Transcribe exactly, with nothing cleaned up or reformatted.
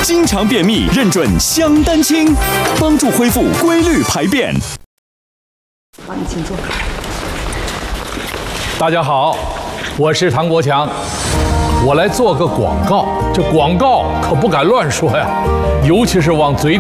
经常便秘，认准香丹清，帮助恢复规律排便。 好，你请坐。 大家好，我是唐国强，我来做个广告。这广告可不敢乱说呀，尤其是往嘴